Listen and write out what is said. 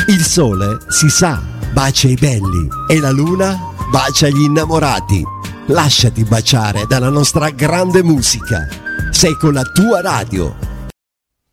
Il sole, si sa, bacia i belli e la luna bacia gli innamorati. Lasciati baciare dalla nostra grande musica. Sei con la tua radio,